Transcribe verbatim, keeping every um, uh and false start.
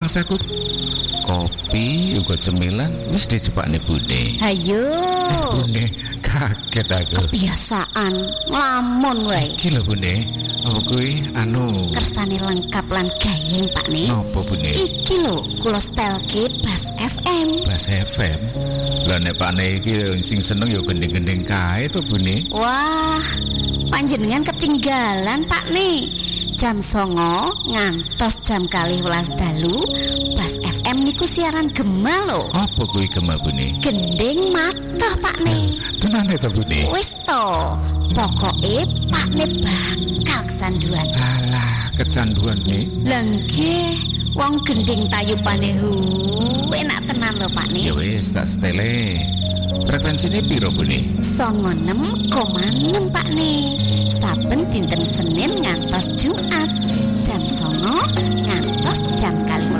Mas aku kopi uga cemilan wis dijepakne Bune. Hayo. Bune kaget aku. Kebiasaan nglamun wae. Iki lho Bune, apa kuwi anu Kersane lengkap lan gayeng Pakne. napa Bune? Iki lho kula setelke Bas F M. Bas F M. Lah nek Pakne iki sing seneng ya gending-gending kae to Bune. Wah, panjenengan ketinggalan Pakne. Jam songo ngantos jam kalih welas dalu Bas F M niku siaran gema lho. Apa kuwi gema Bune? Gending matah Pakne. Tenane to Bune. Wis to, pokoke Pakne bakal kecanduan. Alah, kecanduan nih. Lah nggih, wong gending tayupane hu enak tenan lho Pakne. Ya wis tak setele. Frekuensine piro Bune? songo enam koma enam Pakne. Saben dinten Senin ngantos Jumat jam songo ngantos jam kalih